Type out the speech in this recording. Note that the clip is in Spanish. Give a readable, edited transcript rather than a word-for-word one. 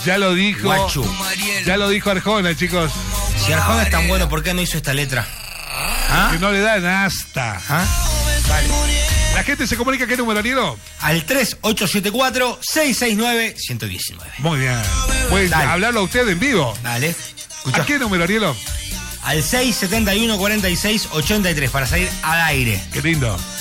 Ya lo dijo. Guachu. Ya lo dijo Arjona, chicos. Si Arjona es tan bueno, ¿por qué no hizo esta letra? ¿Ah? Que no le dan hasta. ¿Ah? Vale. La gente se comunica, ¿qué número, Arielo? Al 3874-669-119. Muy bien. Pueden hablarlo a usted en vivo. Dale. ¿A qué número, Arielo? Al 671-46-83 para salir al aire. Qué lindo.